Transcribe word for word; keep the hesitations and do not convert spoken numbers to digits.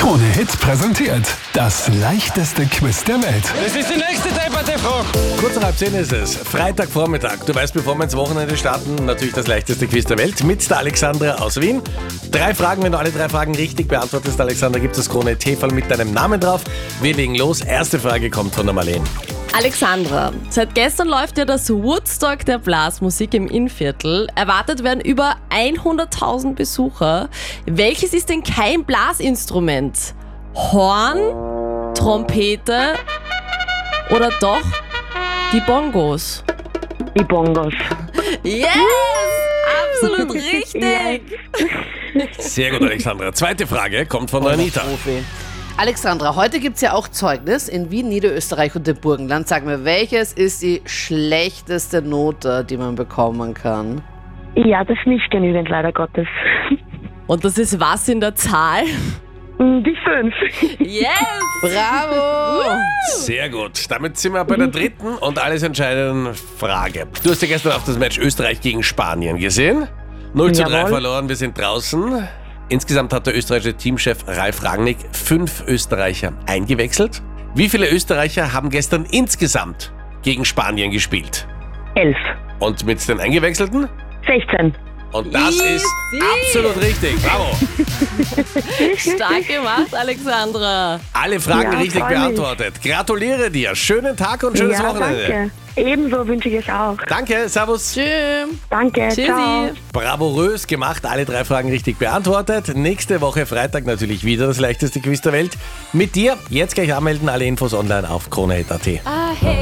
Krone Hit präsentiert das leichteste Quiz der Welt. Das ist die nächste depperte Frage. Kurz nach halb zehn ist es, Freitagvormittag. Du weißt, bevor wir ins Wochenende starten, natürlich das leichteste Quiz der Welt mit der Alexandra aus Wien. Drei Fragen, wenn du alle drei Fragen richtig beantwortest, Alexandra, gibt es das Krone Hit-T-Fall mit deinem Namen drauf. Wir legen los. Erste Frage kommt von der Marlene. Alexandra, seit gestern läuft ja das Woodstock der Blasmusik im Innviertel. Erwartet werden über hunderttausend Besucher. Welches ist denn kein Blasinstrument? Horn, Trompete oder doch die Bongos? Die Bongos. Yes! Absolut richtig! Sehr gut, Alexandra. Zweite Frage kommt von der Anita. Alexandra, heute gibt es ja auch Zeugnis in Wien, Niederösterreich und dem Burgenland. Sag mir, welches ist die schlechteste Note, die man bekommen kann? Ja, das ist nicht genügend, leider Gottes. Und das ist was in der Zahl? Die fünf. Yes! Bravo! Sehr gut. Damit sind wir bei der dritten und alles entscheidenden Frage. Du hast ja gestern auch das Match Österreich gegen Spanien gesehen. null zu drei Jawohl. verloren, wir sind draußen. Insgesamt hat der österreichische Teamchef Ralf Rangnick fünf Österreicher eingewechselt. Wie viele Österreicher haben gestern insgesamt gegen Spanien gespielt? Elf. Und mit den Eingewechselten? Sechzehn. Und das Easy. ist absolut richtig. Bravo. Stark gemacht, Alexandra. Alle Fragen Ja, richtig freu mich. beantwortet. Gratuliere dir. Schönen Tag und schönes Ja, Wochenende. danke. Ebenso wünsche ich es auch. Danke, servus. Tschüss. Danke, Tschüssi. ciao. Bravourös gemacht, alle drei Fragen richtig beantwortet. Nächste Woche Freitag natürlich wieder das leichteste Quiz der Welt. Mit dir, jetzt gleich anmelden, alle Infos online auf krone punkt at. Ah, hey.